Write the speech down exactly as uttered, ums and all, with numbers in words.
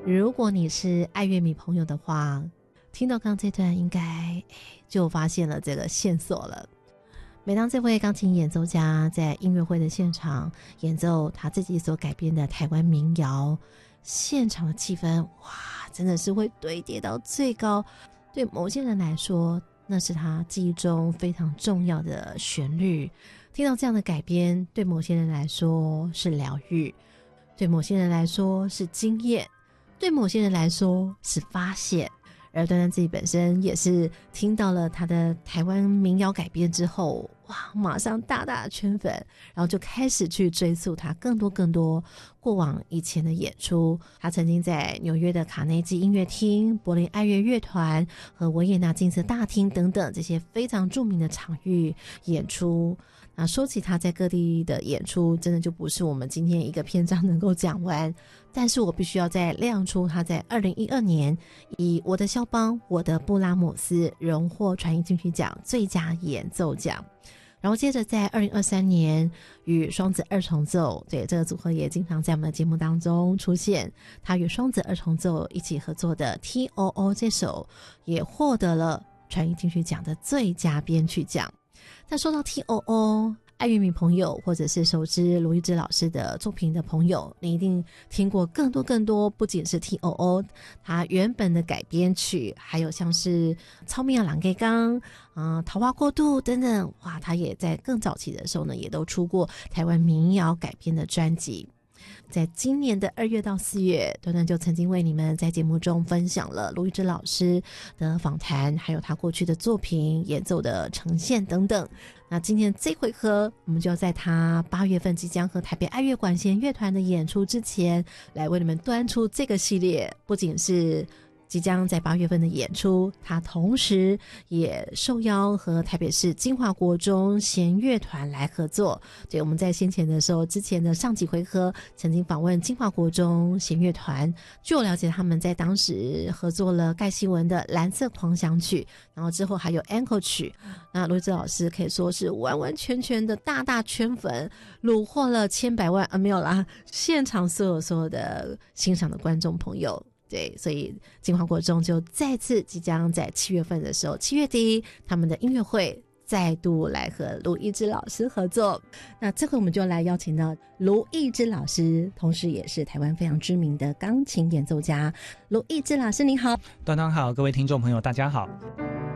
如果你是爱乐迷朋友的话，听到刚这段应该就发现了这个线索了。每当这位钢琴演奏家在音乐会的现场演奏他自己所改编的台湾民谣，现场的气氛哇，真的是会堆叠到最高。对某些人来说，那是他记忆中非常重要的旋律。听到这样的改编，对某些人来说是疗愈，对某些人来说是经验，对某些人来说是发现。而端端自己本身也是听到了他的台湾民谣改编之后，哇，马上大大的圈粉，然后就开始去追溯他更多更多过往以前的演出。他曾经在纽约的卡内基音乐厅、柏林爱乐乐团和维也纳金色大厅等等这些非常著名的场域演出。那说起他在各地的演出，真的就不是我们今天一个篇章能够讲完，但是我必须要再亮出他在二零一二年以我的肖邦我的布拉姆斯荣获传艺金曲奖最佳演奏奖。然后接着在二零二三年与双子二重奏，对，这个组合也经常在我们的节目当中出现，他与双子二重奏一起合作的 T O O 这首也获得了传艺金曲奖的最佳编曲奖。但说到 T O O， 爱乐迷朋友或者是熟知卢一芝老师的作品的朋友，你一定听过更多更多，不仅是 T O O 他原本的改编曲，还有像是草民亚朗给刚、呃、桃花过渡等等，哇，他也在更早期的时候呢，也都出过台湾民谣改编的专辑。在今年的二月到四月，端端就曾经为你们在节目中分享了卢一芝老师的访谈，还有他过去的作品演奏的呈现等等。那今天这回合，我们就要在他八月份即将和台北爱乐管弦乐团的演出之前，来为你们端出这个系列。不仅是即将在八月份的演出，他同时也受邀和台北市金华国中弦乐团来合作。对，我们在先前的时候，之前的上几回合曾经访问金华国中弦乐团，据我了解，他们在当时合作了盖希文的蓝色狂想曲，然后之后还有 Encore 曲。那卢一芝老师可以说是完完全全的大大圈粉，虏获了千百万啊，没有啦，现场所有所有的欣赏的观众朋友。对，所以金华国中就再次即将在七月份的时候，七月底他们的音乐会再度来和卢一芝老师合作。那这回我们就来邀请到卢一芝老师，同时也是台湾非常知名的钢琴演奏家。卢一芝老师您好。 端端好，各位听众朋友大家好。